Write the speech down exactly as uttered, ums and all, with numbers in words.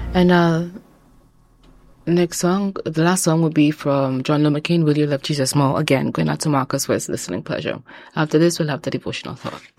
And uh, next song, the last song will be from John Lo McCain, Will You Love Jesus More? Again, going out to Marcus for his listening pleasure. After this, we'll have the devotional thought.